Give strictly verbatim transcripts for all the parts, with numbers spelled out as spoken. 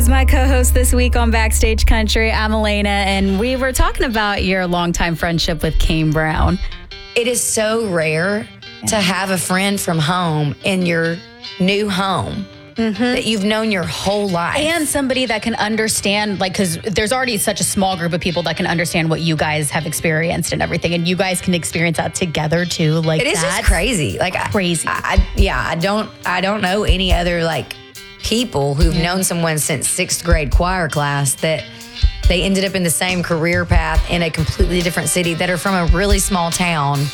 is my co-host this week on Backstage Country. I'm Elena, and we were talking about your longtime friendship with Kane Brown. It is so rare yeah. to have a friend from home in your new home mm-hmm. that you've known your whole life. And somebody that can understand, like, because there's already such a small group of people that can understand what you guys have experienced and everything, and you guys can experience that together too. Like, it is just crazy. Like, crazy. I, I, yeah, I don't, I don't know any other like people who've yeah. known someone since sixth grade choir class that they ended up in the same career path in a completely different city that are from a really small town.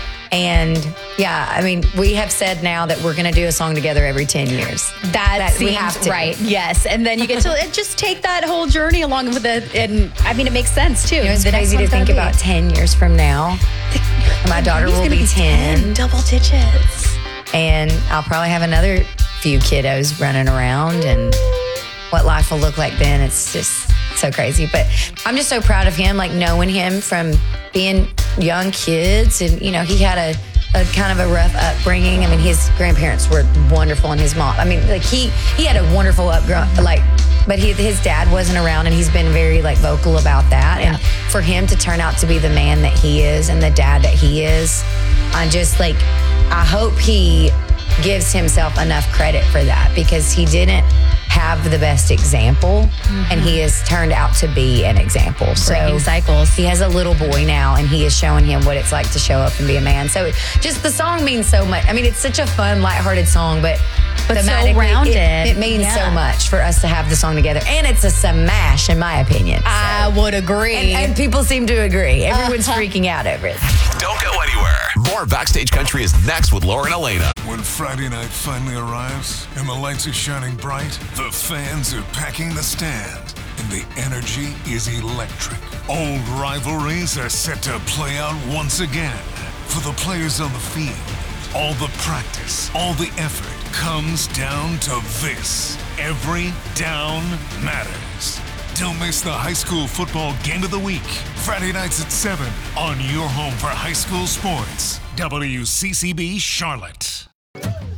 And yeah, I mean, we have said now that we're going to do a song together every ten years. That, that seems right. Yes. And then you get to just take that whole journey along with it. And I mean, it makes sense too. You know, it's the crazy to think about ten years from now. My daughter will be, be ten. ten. Double digits. And I'll probably have another few kiddos running around, and what life will look like then. It's just so crazy. But I'm just so proud of him, like knowing him from being young kids. And, you know, he had a, a kind of a rough upbringing. I mean, his grandparents were wonderful, and his mom, I mean, like he, he had a wonderful upbringing, like, but he, his dad wasn't around, and he's been very like vocal about that. Yeah. And for him to turn out to be the man that he is and the dad that he is, I just like, I hope he gives himself enough credit for that, because he didn't have the best example mm-hmm. and he has turned out to be an example. Breaking so cycles. He has a little boy now, and he is showing him what it's like to show up and be a man. So it, just the song means so much. I mean, it's such a fun, lighthearted song, but but so rounded. It, it means yeah. so much for us to have the song together, and it's a smash in my opinion. So. I would agree, and, and people seem to agree. Everyone's uh-huh. freaking out over it. Don't go anywhere. More Backstage Country is next with Laura and Elena. When Friday night finally arrives and the lights are shining bright, the fans are packing the stand, and the energy is electric. Old rivalries are set to play out once again. For the players on the field, all the practice, all the effort comes down to this. Every down matters. Don't miss the high school football game of the week. Friday nights at seven on your home for high school sports. W C C B Charlotte.